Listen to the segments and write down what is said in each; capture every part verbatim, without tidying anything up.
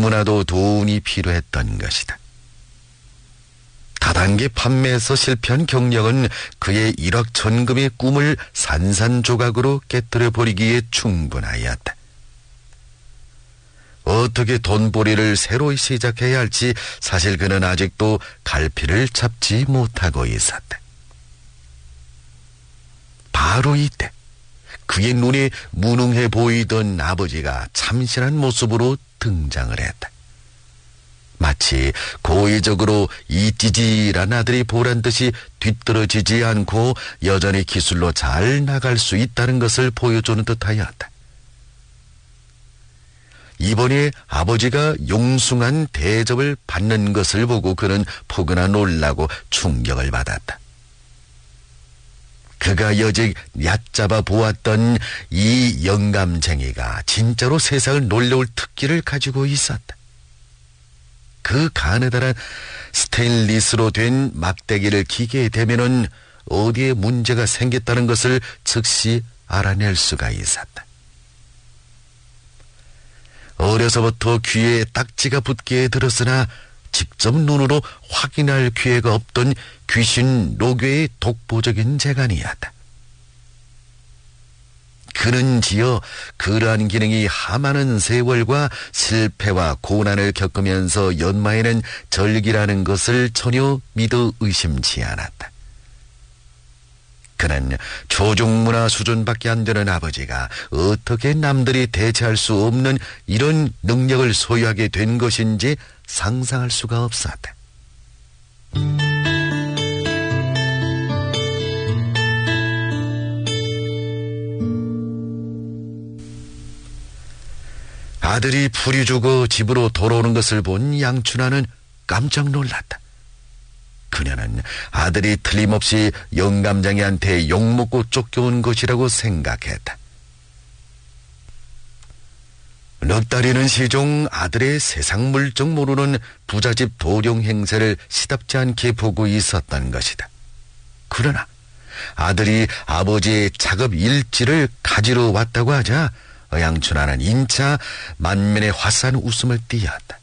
너무나도 돈이 필요했던 것이다. 다단계 판매에서 실패한 경력은 그의 일확천금의 꿈을 산산조각으로 깨뜨려 버리기에 충분하였다. 어떻게 돈벌이를 새로 시작해야 할지 사실 그는 아직도 갈피를 잡지 못하고 있었다. 바로 이때 그의 눈에 무능해 보이던 아버지가 참신한 모습으로 등장을 했다. 마치 고의적으로 이 찌질한 아들이 보란듯이 뒤떨어지지 않고 여전히 기술로 잘 나갈 수 있다는 것을 보여주는 듯하였다. 이번에 아버지가 용숭한 대접을 받는 것을 보고 그는 포근하 놀라고 충격을 받았다. 그가 여직 얕잡아 보았던 이 영감쟁이가 진짜로 세상을 놀려올 특기를 가지고 있었다. 그 가느다란 스테인리스로 된 막대기를 기계에 대면은 어디에 문제가 생겼다는 것을 즉시 알아낼 수가 있었다. 어려서부터 귀에 딱지가 붙게 들었으나 직접 눈으로 확인할 기회가 없던 귀신 노교의 독보적인 재간이었다. 그는 지어 그러한 기능이 하많은 세월과 실패와 고난을 겪으면서 연마에는 절기라는 것을 전혀 믿어 의심치 않았다. 그는 조중문화 수준밖에 안 되는 아버지가 어떻게 남들이 대체할 수 없는 이런 능력을 소유하게 된 것인지 상상할 수가 없었다. 아들이 풀이 죽어 집으로 돌아오는 것을 본 양춘하는 깜짝 놀랐다. 그녀는 아들이 틀림없이 영감장이한테 욕먹고 쫓겨온 것이라고 생각했다. 넉 달이는 시종 아들의 세상 물정 모르는 부잣집 도령 행세를 시답지 않게 보고 있었던 것이다. 그러나 아들이 아버지의 작업 일지를 가지러 왔다고 하자 양춘하는 인차 만면의 화사한 웃음을 띠었다.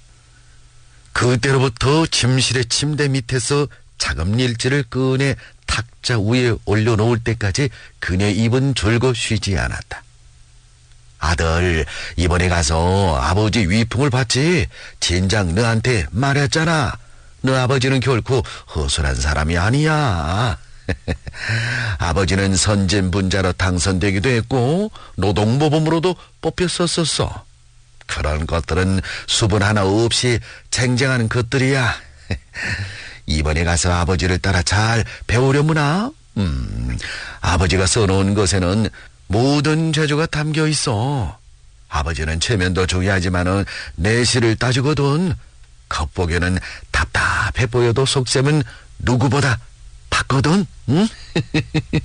그때로부터 침실의 침대 밑에서 작업 일지를 꺼내 탁자 위에 올려놓을 때까지 그네 입은 졸고 쉬지 않았다. 아들, 이번에 가서 아버지 위풍을 받지. 진작 너한테 말했잖아. 너 아버지는 결코 허술한 사람이 아니야. 아버지는 선진분자로 당선되기도 했고 노동모범으로도 뽑혔었었어. 그런 것들은 수분 하나 없이 쟁쟁한 것들이야. 이번에 가서 아버지를 따라 잘 배우려무나? 음, 아버지가 써놓은 것에는 모든 재주가 담겨 있어. 아버지는 체면도 중요하지만은 내실을 따지거든. 겉보기에는 답답해 보여도 속셈은 누구보다 닿거든. 응?